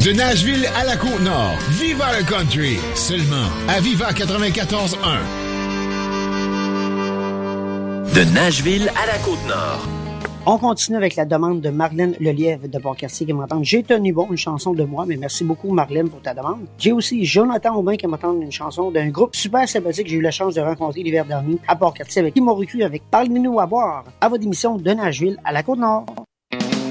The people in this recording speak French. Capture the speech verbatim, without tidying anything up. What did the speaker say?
De Nashville à la Côte-Nord, Viva le Country, seulement à Viva quatre-vingt-quatorze un. De Nashville à la Côte-Nord. On continue avec la demande de Marlène Lelièvre de Port-Cartier qui m'entend. J'ai tenu bon, une chanson de moi, mais merci beaucoup Marlène pour ta demande. J'ai aussi Jonathan Aubin qui m'entend une chanson d'un groupe super sympathique que j'ai eu la chance de rencontrer l'hiver dernier à Port-Cartier avec Timo Rucu avec Parle-nous à boire à votre émission de Nashville à la Côte-Nord.